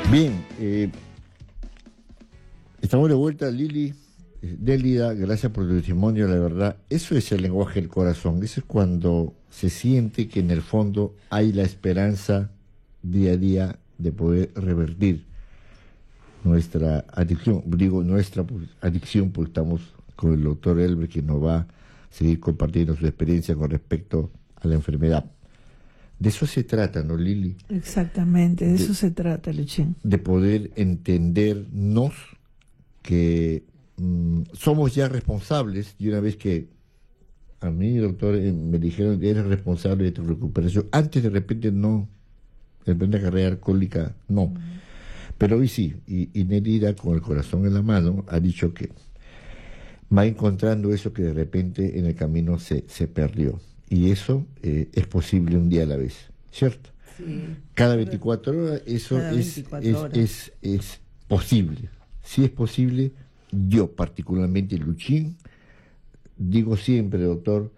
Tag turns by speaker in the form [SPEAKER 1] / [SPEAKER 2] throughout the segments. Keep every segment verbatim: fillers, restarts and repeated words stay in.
[SPEAKER 1] Bien, eh, estamos de vuelta, Lili. Nélida, gracias por tu testimonio, la verdad. Eso es el lenguaje del corazón. Eso es cuando se siente que en el fondo hay la esperanza día a día de poder revertir nuestra adicción. Digo nuestra adicción porque estamos con el doctor Elber, que nos va a seguir compartiendo su experiencia con respecto a la enfermedad. De eso se trata, ¿no, Lili?
[SPEAKER 2] Exactamente, de, de eso se trata, Luchín.
[SPEAKER 1] De poder entendernos que mmm, somos ya responsables, y una vez que a mí, doctor, eh, me dijeron que eres responsable de tu recuperación, antes de repente no, de repente carrera alcohólica no, mm. pero hoy sí, y, y Nélida, con el corazón en la mano, ha dicho que va encontrando eso que de repente en el camino se, se perdió. Y eso eh, es posible un día a la vez, ¿cierto?
[SPEAKER 2] Sí.
[SPEAKER 1] Cada veinticuatro horas eso
[SPEAKER 2] Cada
[SPEAKER 1] es,
[SPEAKER 2] veinticuatro
[SPEAKER 1] es,
[SPEAKER 2] horas.
[SPEAKER 1] es, es posible. Si es posible, yo particularmente, Luchín, digo siempre, doctor,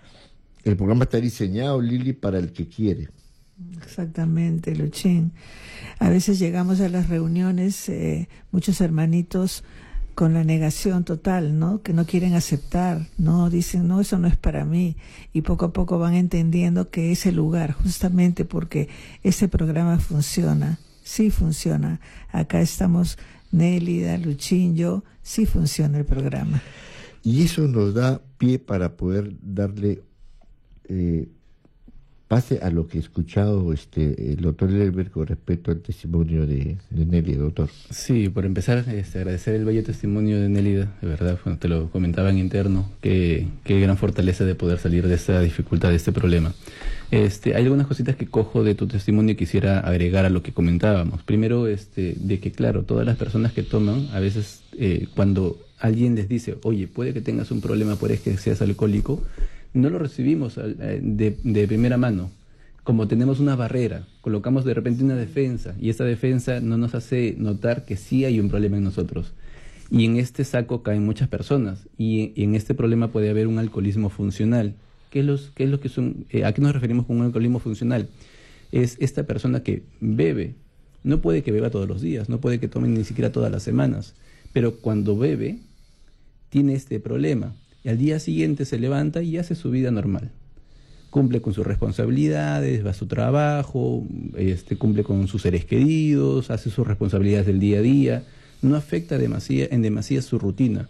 [SPEAKER 1] el programa está diseñado, Lili, para el que quiere.
[SPEAKER 2] Exactamente, Luchín. A veces llegamos a las reuniones, eh, muchos hermanitos con la negación total, ¿no? Que no quieren aceptar, ¿no? Dicen, no, eso no es para mí. Y poco a poco van entendiendo que ese lugar, justamente porque ese programa funciona, sí funciona. Acá estamos Nélida, Luchín, yo, sí funciona el programa.
[SPEAKER 1] Y eso nos da pie para poder darle eh, pase a lo que he escuchado este, el doctor Elber con respecto al testimonio de, de Nélida, doctor.
[SPEAKER 3] Sí, por empezar, este, agradecer el bello testimonio de Nélida, de verdad, bueno, te lo comentaba en interno, qué gran fortaleza de poder salir de esta dificultad, de este problema. Este, hay algunas cositas que cojo de tu testimonio y quisiera agregar a lo que comentábamos. Primero, este, de que claro, todas las personas que toman, a veces eh, cuando alguien les dice, oye, puede que tengas un problema, puede que seas alcohólico, no lo recibimos de, de primera mano. Como tenemos una barrera, colocamos de repente una defensa y esa defensa no nos hace notar que sí hay un problema en nosotros. Y en este saco caen muchas personas y, y en este problema puede haber un alcoholismo funcional. ¿Qué es, los, qué es lo que son, eh, ¿A qué nos referimos con un alcoholismo funcional? Es esta persona que bebe. No puede que beba todos los días, no puede que tome ni siquiera todas las semanas, pero cuando bebe tiene este problema. Y al día siguiente se levanta y hace su vida normal. Cumple con sus responsabilidades, va a su trabajo, este, cumple con sus seres queridos, hace sus responsabilidades del día a día, no afecta demasiado, en demasía su rutina.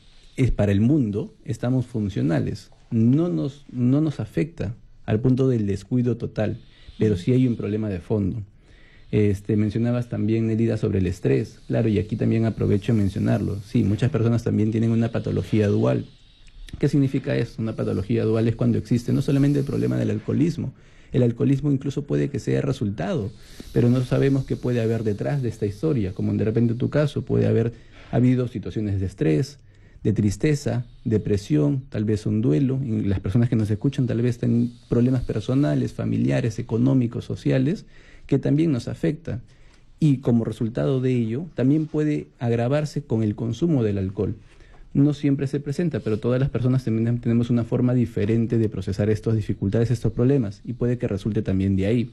[SPEAKER 3] Es para el mundo, estamos funcionales, no nos, no nos afecta al punto del descuido total, pero sí hay un problema de fondo. Este, mencionabas también, Nélida, sobre el estrés. Claro, y aquí también aprovecho a mencionarlo. Sí, muchas personas también tienen una patología dual. ¿Qué significa eso? Una patología dual es cuando existe no solamente el problema del alcoholismo, el alcoholismo incluso puede que sea resultado, pero no sabemos qué puede haber detrás de esta historia, como de repente en tu caso puede haber habido situaciones de estrés, de tristeza, depresión, tal vez un duelo, y las personas que nos escuchan tal vez tienen problemas personales, familiares, económicos, sociales, que también nos afectan, y como resultado de ello también puede agravarse con el consumo del alcohol. No siempre se presenta, pero todas las personas también tenemos una forma diferente de procesar estas dificultades, estos problemas, y puede que resulte también de ahí.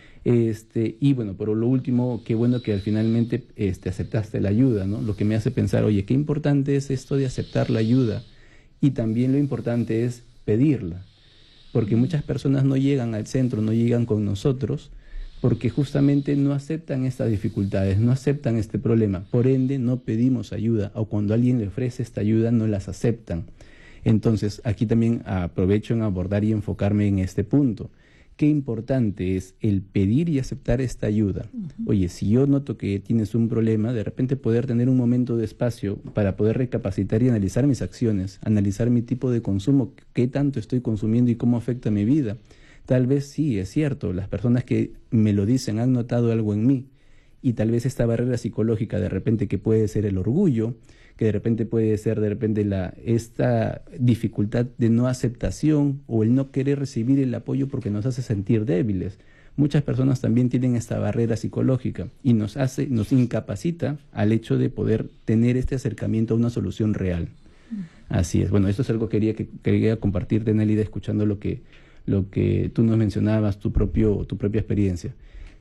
[SPEAKER 3] Este, y bueno, por lo último, qué bueno que al finalmente este, aceptaste la ayuda, ¿no? Lo que me hace pensar, oye, qué importante es esto de aceptar la ayuda, y también lo importante es pedirla, porque muchas personas no llegan al centro, no llegan con nosotros, porque justamente no aceptan estas dificultades, no aceptan este problema, por ende no pedimos ayuda, o cuando alguien le ofrece esta ayuda no las aceptan. Entonces aquí también aprovecho en abordar y enfocarme en este punto. Qué importante es el pedir y aceptar esta ayuda. Uh-huh. Oye, si yo noto que tienes un problema, de repente poder tener un momento de espacio para poder recapacitar y analizar mis acciones, analizar mi tipo de consumo, qué tanto estoy consumiendo y cómo afecta mi vida. Tal vez sí, es cierto, las personas que me lo dicen han notado algo en mí y tal vez esta barrera psicológica de repente que puede ser el orgullo, que de repente puede ser de repente la, esta dificultad de no aceptación o el no querer recibir el apoyo porque nos hace sentir débiles. Muchas personas también tienen esta barrera psicológica y nos hace, nos incapacita al hecho de poder tener este acercamiento a una solución real. Así es. Bueno, esto es algo que quería, que quería compartirte, Nélida, escuchando lo que lo que tú nos mencionabas, tu propio tu propia experiencia.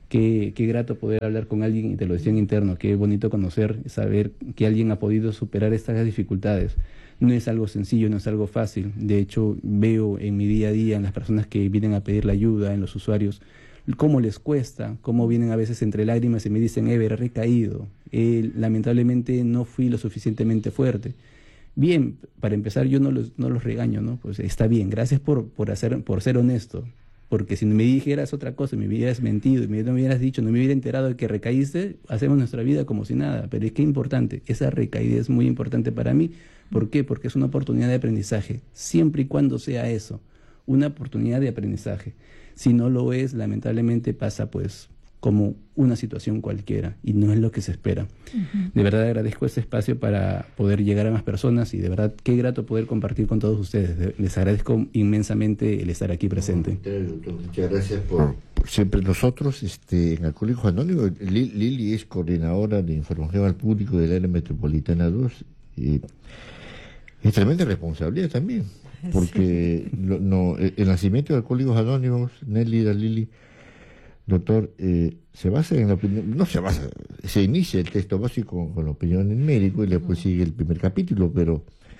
[SPEAKER 3] Qué, qué grato poder hablar con alguien, y te lo decía en interno, qué bonito conocer, saber que alguien ha podido superar estas dificultades. No es algo sencillo, no es algo fácil. De hecho, veo en mi día a día, en las personas que vienen a pedir la ayuda, en los usuarios, cómo les cuesta, cómo vienen a veces entre lágrimas y me dicen, Ever, he recaído, eh, lamentablemente no fui lo suficientemente fuerte. Bien, para empezar, yo no los, no los regaño, ¿no? Pues está bien, gracias por, por, hacer, por ser honesto. Porque si me dijeras otra cosa, me hubieras mentido, me, no me hubieras dicho, no me hubiera enterado de que recaíste, hacemos nuestra vida como si nada. Pero es que importante, esa recaída es muy importante para mí. ¿Por qué? Porque es una oportunidad de aprendizaje, siempre y cuando sea eso, una oportunidad de aprendizaje. Si no lo es, lamentablemente pasa pues como una situación cualquiera y no es lo que se espera. Uh-huh. De verdad agradezco este espacio para poder llegar a más personas y de verdad qué grato poder compartir con todos ustedes. Les agradezco inmensamente el estar aquí presente.
[SPEAKER 1] No, muchas gracias por, por siempre nosotros este, en Alcohólicos Anónimos. Lili es coordinadora de información al público del área metropolitana dos y es tremenda responsabilidad también, porque sí. lo, no, el nacimiento de Alcohólicos Anónimos, Nelly, Lili, doctor, eh, se basa en la opinión, no se basa, se inicia el texto básico con, con la opinión del médico y después sigue el primer capítulo, pero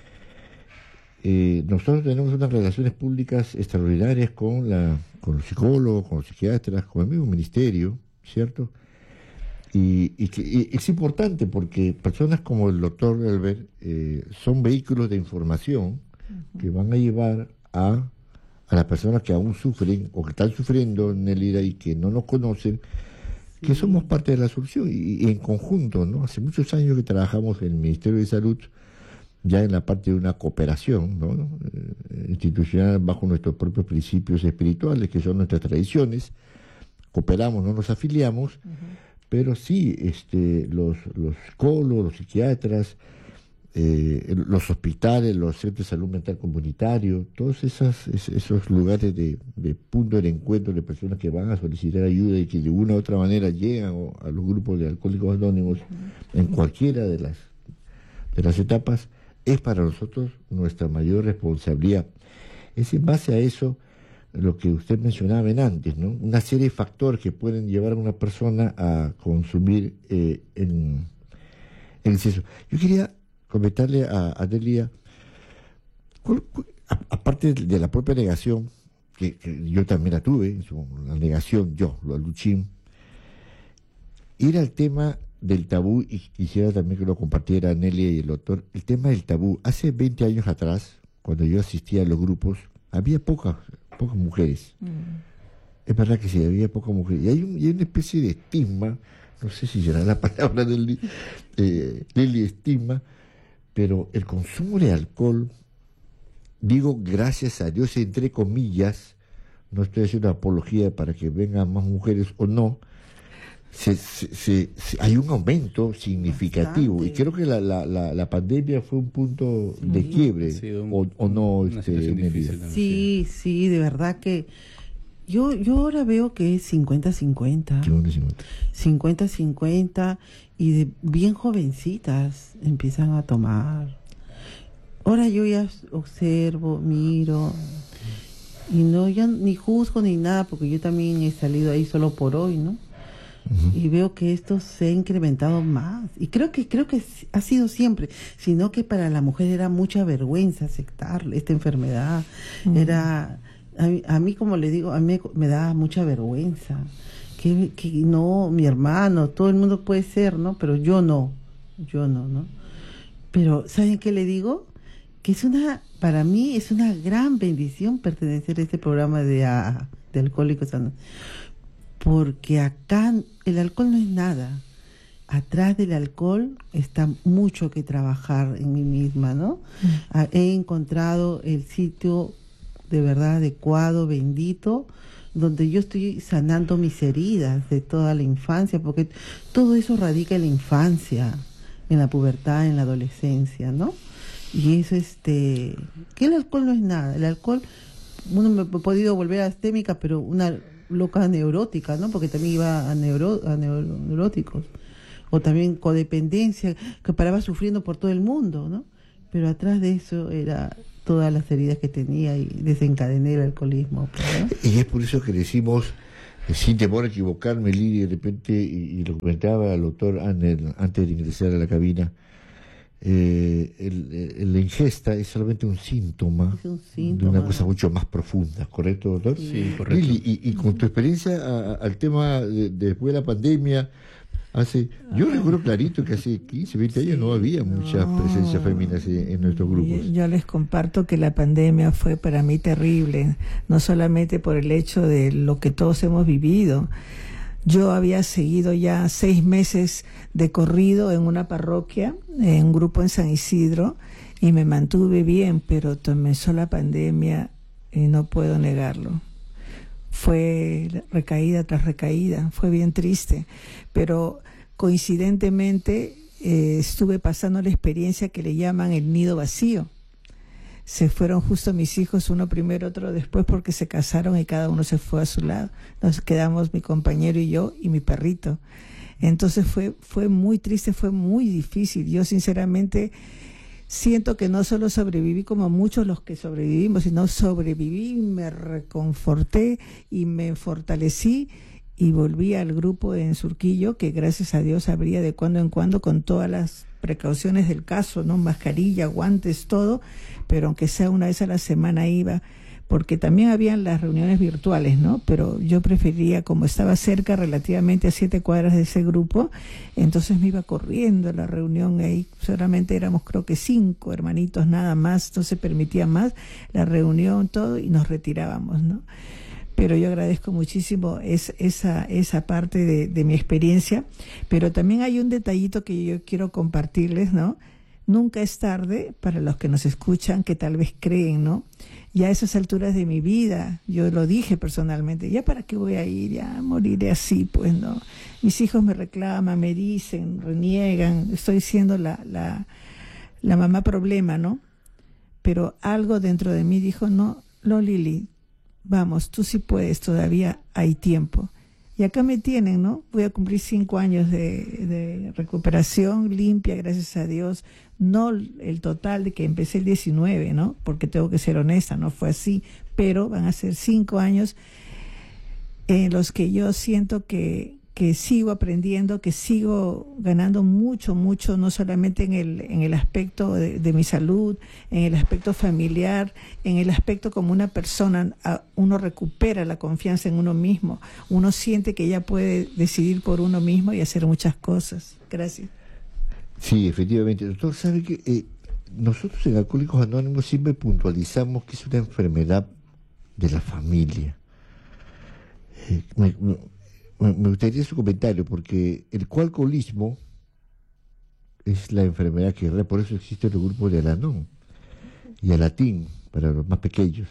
[SPEAKER 1] eh, nosotros tenemos unas relaciones públicas extraordinarias con la con los psicólogos, con los psiquiatras, con el mismo ministerio, ¿cierto? Y, y, que, y es importante porque personas como el doctor Albert eh, son vehículos de información uh-huh. que van a llevar a a las personas que aún sufren o que están sufriendo en el I R A y que no nos conocen, sí. que somos parte de la solución y, y en conjunto, ¿no? Hace muchos años que trabajamos en el Ministerio de Salud ya en la parte de una cooperación, ¿no? Eh, institucional bajo nuestros propios principios espirituales, que son nuestras tradiciones. Cooperamos, no nos afiliamos, uh-huh. pero sí este, los, los psicólogos, los psiquiatras, Eh, los hospitales, los centros de salud mental comunitario, todos esas, es, esos lugares de, de punto de encuentro de personas que van a solicitar ayuda y que de una u otra manera llegan a los grupos de Alcohólicos Anónimos uh-huh. en cualquiera de las, de las etapas, es para nosotros nuestra mayor responsabilidad. Es en base a eso lo que usted mencionaba en antes, ¿no? Una serie de factores que pueden llevar a una persona a consumir eh, en, en exceso. Yo quería comentarle a, a Delia, aparte de la propia negación, que, que yo también la tuve, la negación, yo, lo Luchín, ir al tema del tabú, y quisiera también que lo compartiera Nelia y el doctor, el tema del tabú. Hace veinte años atrás, cuando yo asistía a los grupos, había pocas, pocas mujeres. Mm. Es verdad que sí, había pocas mujeres. Y hay, un, y hay una especie de estigma, no sé si será la palabra del eh, Lili, estigma, pero el consumo de alcohol, digo gracias a Dios, entre comillas, no estoy haciendo apología para que vengan más mujeres o no, se, se, se, se, hay un aumento significativo. Bastante. Y creo que la, la, la, la pandemia fue un punto sí. de quiebre, sí, un, o, o no. Este,
[SPEAKER 4] sí, sí, de verdad que yo, yo ahora veo que es cincuenta cincuenta. cincuenta cincuenta. Y de bien jovencitas empiezan a tomar. Ahora yo ya observo, miro, y no, ya ni juzgo ni nada, porque yo también he salido ahí solo por hoy, ¿no? Uh-huh. Y veo que esto se ha incrementado más. Y creo que creo que ha sido siempre, sino que para la mujer era mucha vergüenza aceptar esta enfermedad. Uh-huh. Era, a mí, a mí, como le digo, a mí me, me da mucha vergüenza. Que, que no, mi hermano, todo el mundo puede ser, ¿no? Pero yo no, yo no, ¿no? Pero, ¿saben qué le digo? Que es una, para mí es una gran bendición pertenecer a este programa de, a, de Alcohólicos Anónimos, porque acá el alcohol no es nada. Atrás del alcohol está mucho que trabajar en mí misma, ¿no? Mm. He encontrado el sitio de verdad adecuado, bendito, donde yo estoy sanando mis heridas de toda la infancia, porque todo eso radica en la infancia, en la pubertad, en la adolescencia, ¿no? Y eso, este, que el alcohol no es nada. El alcohol, uno me ha podido volver astémica, pero una loca neurótica, ¿no? Porque también iba a, neuro, a neuro, neuróticos. O también codependencia, que paraba sufriendo por todo el mundo, ¿no? Pero atrás de eso era todas las heridas que tenía y desencadené el alcoholismo, ¿no?
[SPEAKER 1] Y es por eso que decimos Sin temor a equivocarme, Lili, de repente, y, y lo comentaba el doctor Anner antes de ingresar a la cabina, eh, el, el, la ingesta es solamente un síntoma,
[SPEAKER 4] es un síntoma
[SPEAKER 1] de una cosa mucho más profunda, ¿correcto, doctor?
[SPEAKER 3] Sí, correcto.
[SPEAKER 1] Lili, y, y con tu experiencia a, al tema de, de después de la pandemia, hace, yo recuerdo clarito que hace quince, veinte años no había muchas
[SPEAKER 2] no.
[SPEAKER 1] presencias femeninas en, en nuestros grupos.
[SPEAKER 2] Yo, yo les comparto que la pandemia fue para mí terrible, no solamente por el hecho de lo que todos hemos vivido. Yo había seguido ya seis meses de corrido en una parroquia, en un grupo en San Isidro, y me mantuve bien, pero comenzó la pandemia y no puedo negarlo. Fue recaída tras recaída, fue bien triste, pero coincidentemente eh, estuve pasando la experiencia que le llaman el nido vacío. Se fueron justo mis hijos, uno primero, otro después, porque se casaron y cada uno se fue a su lado. Nos quedamos mi compañero y yo y mi perrito. Entonces fue, fue muy triste, fue muy difícil. Yo sinceramente siento que no solo sobreviví como muchos los que sobrevivimos, sino sobreviví, me reconforté y me fortalecí y volví al grupo en Surquillo, que gracias a Dios abría de cuando en cuando con todas las precauciones del caso, ¿no? Mascarilla, guantes, todo, pero aunque sea una vez a la semana iba, porque también habían las reuniones virtuales, ¿no? Pero yo prefería, como estaba cerca, relativamente a siete cuadras de ese grupo, entonces me iba corriendo a la reunión ahí, solamente éramos creo que cinco hermanitos nada más, no se permitía más, la reunión, todo, y nos retirábamos, ¿no? Pero yo agradezco muchísimo es, esa, esa parte de, de mi experiencia, pero también hay un detallito que yo quiero compartirles, ¿no? Nunca es tarde para los que nos escuchan, que tal vez creen, ¿no? Ya a esas alturas de mi vida, yo lo dije personalmente, ¿ya para qué voy a ir? Ya moriré así, pues, ¿no? Mis hijos me reclaman, me dicen, reniegan, estoy siendo la, la, la mamá problema, ¿no? Pero algo dentro de mí dijo, no, no, Lili, vamos, tú sí puedes, todavía hay tiempo. Y acá me tienen, ¿no? Voy a cumplir cinco años de, de recuperación limpia, gracias a Dios. No el total de que empecé el diecinueve, ¿no? Porque tengo que ser honesta, no fue así. Pero van a ser cinco años en los que yo siento que, que sigo aprendiendo, que sigo ganando mucho, mucho, no solamente en el, en el aspecto de, de mi salud, en el aspecto familiar, en el aspecto como una persona, uno recupera la confianza en uno mismo, uno siente que ya puede decidir por uno mismo y hacer muchas cosas. Gracias.
[SPEAKER 1] Sí, efectivamente. Doctor, ¿sabe que eh, nosotros en Alcohólicos Anónimos siempre puntualizamos que es una enfermedad de la familia? Eh, me, me, Me gustaría su comentario, porque el coalcoholismo es la enfermedad que irradia, por eso existe el grupo de Al-Anon y Alatín para los más pequeños.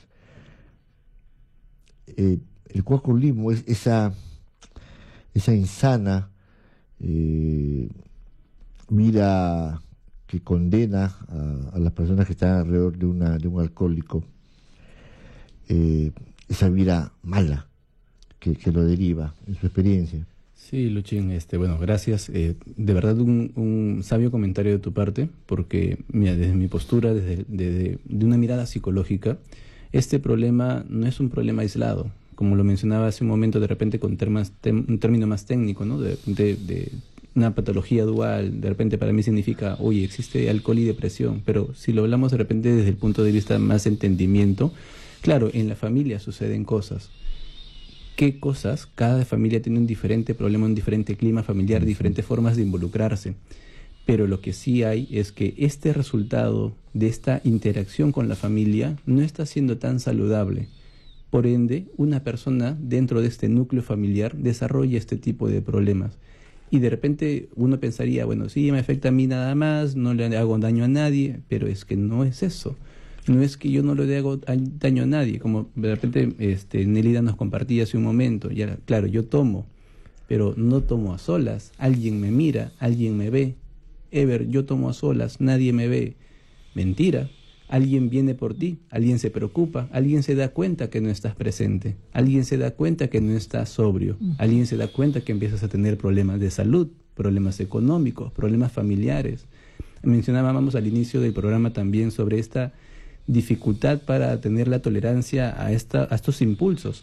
[SPEAKER 1] Eh, el coalcoholismo es esa, esa insana eh, vida que condena a, a las personas que están alrededor de, una, de un alcohólico, eh, esa vida mala Que, que lo deriva en su experiencia.
[SPEAKER 3] Sí, Luchín, este, bueno, gracias. Eh, de verdad un, un sabio comentario de tu parte, porque mira, desde mi postura, desde, desde de una mirada psicológica, este problema no es un problema aislado, como lo mencionaba hace un momento, de repente con termas, tem, un término más técnico, ¿no? De, de, de una patología dual, de repente para mí significa, oye, existe alcohol y depresión, pero si lo hablamos de repente desde el punto de vista más entendimiento, claro, en la familia suceden cosas. ¿Qué cosas? Cada familia tiene un diferente problema, un diferente clima familiar, diferentes formas de involucrarse. Pero lo que sí hay es que este resultado de esta interacción con la familia no está siendo tan saludable. Por ende, una persona dentro de este núcleo familiar desarrolla este tipo de problemas. Y de repente uno pensaría, bueno, sí, me afecta a mí nada más, no le hago daño a nadie, pero es que no es eso. No es que yo no le hago daño a nadie, como de repente este, Nelida nos compartía hace un momento. Y era, claro, yo tomo, pero no tomo a solas. Alguien me mira, alguien me ve. Ever, yo tomo a solas, nadie me ve. Mentira. Alguien viene por ti, alguien se preocupa, alguien se da cuenta que no estás presente, alguien se da cuenta que no estás sobrio, alguien se da cuenta que empiezas a tener problemas de salud, problemas económicos, problemas familiares. Mencionábamos al inicio del programa también sobre esta dificultad para tener la tolerancia a, esta, a estos impulsos.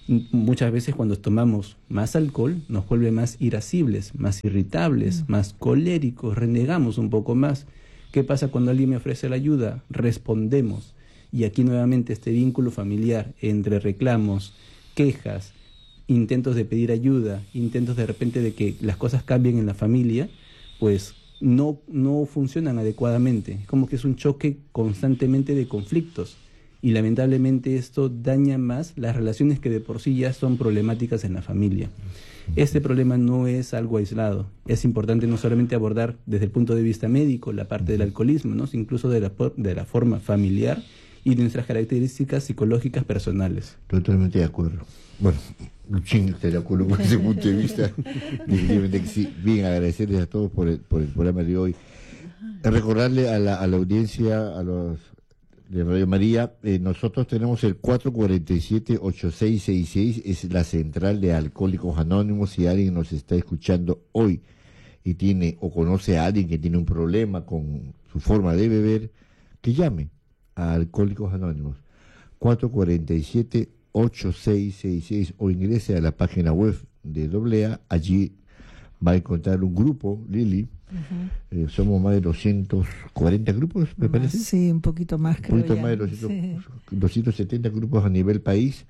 [SPEAKER 3] Muchas veces cuando tomamos más alcohol nos vuelve más irascibles, más irritables, mm. más coléricos, renegamos un poco más. ¿Qué pasa cuando alguien me ofrece la ayuda? Respondemos. Y aquí nuevamente este vínculo familiar entre reclamos, quejas, intentos de pedir ayuda, intentos de repente de que las cosas cambien en la familia, pues no, no funcionan adecuadamente. Como que es un choque constantemente de conflictos. Y lamentablemente esto daña más las relaciones que de por sí ya son problemáticas en la familia. Este problema no es algo aislado. Es importante no solamente abordar desde el punto de vista médico la parte del alcoholismo, ¿no? Incluso de la, de la forma familiar y de nuestras características psicológicas personales.
[SPEAKER 1] Totalmente de acuerdo. Bueno, Luchín está de acuerdo con ese punto de vista. Definitivamente que sí. Bien, agradecerles a todos por el, por el programa de hoy. Recordarle a la, a la audiencia, a los de Radio María, eh, nosotros tenemos el cuatro cuatro siete, ocho seis seis seis, es la central de Alcohólicos Anónimos. Si alguien nos está escuchando hoy y tiene o conoce a alguien que tiene un problema con su forma de beber, que llame a Alcohólicos Anónimos, cuatro cuatro siete, ocho seis seis seis, o ingrese a la página web de doble A. Allí va a encontrar un grupo, Lili. Uh-huh. Eh, somos más de doscientos cuarenta grupos, me
[SPEAKER 2] más,
[SPEAKER 1] parece.
[SPEAKER 2] Sí, un poquito más, creo.
[SPEAKER 1] Un poquito
[SPEAKER 2] ya.
[SPEAKER 1] más de doscientos,
[SPEAKER 2] sí.
[SPEAKER 1] doscientos setenta grupos a nivel país,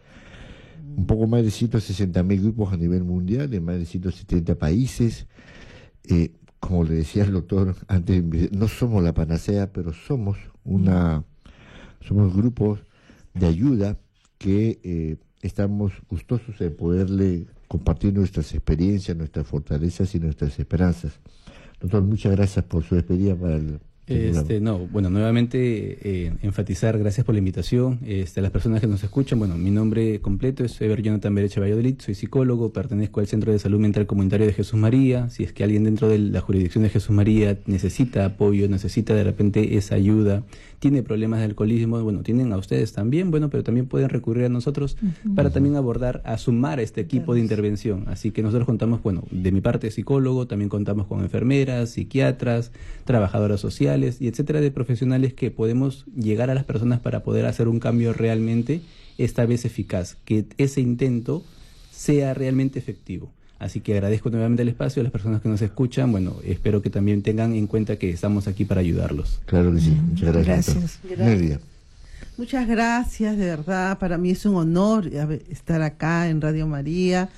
[SPEAKER 1] un poco más de ciento sesenta mil grupos a nivel mundial, de más de ciento setenta países. Eh, como le decía el doctor antes, no somos la panacea, pero somos una, somos grupos de ayuda que eh, estamos gustosos de poderle compartir nuestras experiencias, nuestras fortalezas y nuestras esperanzas. Doctor, muchas gracias por su despedida para el...
[SPEAKER 3] Este, no, bueno, nuevamente eh, enfatizar, gracias por la invitación. Este, a las personas que nos escuchan, bueno, mi nombre completo es Eber Jonathan Bereche Valladolid, soy psicólogo, pertenezco al Centro de Salud Mental Comunitario de Jesús María. Si es que alguien dentro de la jurisdicción de Jesús María necesita apoyo, necesita de repente esa ayuda, tiene problemas de alcoholismo, bueno, tienen a ustedes también, bueno, pero también pueden recurrir a nosotros uh-huh. para también abordar, a sumar este equipo de intervención. Así que nosotros contamos, bueno, de mi parte psicólogo, también contamos con enfermeras, psiquiatras, trabajadoras sociales, y etcétera, de profesionales que podemos llegar a las personas para poder hacer un cambio realmente, esta vez eficaz, que ese intento sea realmente efectivo. Así que agradezco nuevamente el espacio a las personas que nos escuchan. Bueno, espero que también tengan en cuenta que estamos aquí para ayudarlos.
[SPEAKER 1] Claro que sí. Muchas gracias.
[SPEAKER 2] Gracias.
[SPEAKER 4] Gracias. Muchas gracias, de verdad. Para mí es un honor estar acá en Radio María.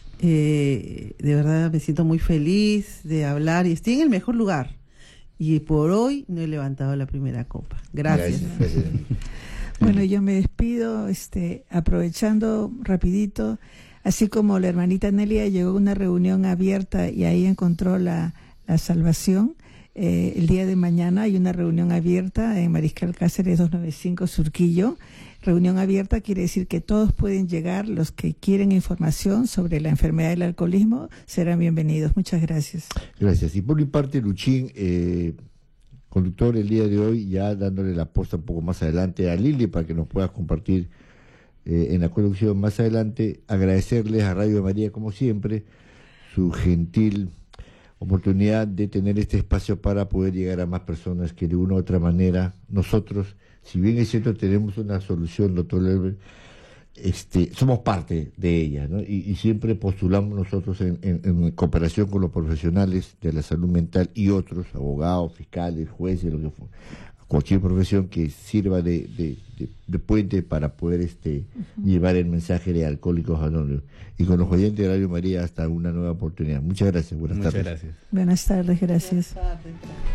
[SPEAKER 4] Eh, de verdad me siento muy feliz de hablar y estoy en el mejor lugar. Y por hoy no he levantado la primera copa. Gracias.
[SPEAKER 1] Gracias, gracias.
[SPEAKER 2] Bueno, yo me despido, este, aprovechando rapidito, así como la hermanita Nelia llegó a una reunión abierta y ahí encontró la, la salvación. Eh, el día de mañana hay una reunión abierta en Mariscal Cáceres doscientos noventa y cinco Surquillo. Reunión abierta quiere decir que todos pueden llegar, los que quieren información sobre la enfermedad del alcoholismo serán bienvenidos. Muchas gracias.
[SPEAKER 1] Gracias. Y por mi parte, Luchín, eh, conductor el día de hoy, ya dándole la posta un poco más adelante a Lili para que nos puedas compartir eh, en la conducción más adelante, agradecerles a Radio María, como siempre, su gentil oportunidad de tener este espacio para poder llegar a más personas que de una u otra manera nosotros, si bien es cierto tenemos una solución, doctor Lerber, este, somos parte de ella, ¿no? Y, y siempre postulamos nosotros en, en, en cooperación con los profesionales de la salud mental y otros, abogados, fiscales, jueces, lo que fue, cualquier profesión que sirva de, de, de, de puente para poder este uh-huh. llevar el mensaje de Alcohólicos Anónimos. Y con los oyentes de Radio María hasta una nueva oportunidad. Muchas gracias, buenas
[SPEAKER 3] Muchas
[SPEAKER 1] tardes.
[SPEAKER 3] Gracias.
[SPEAKER 2] Buenas tardes, gracias.
[SPEAKER 4] Buenas tardes.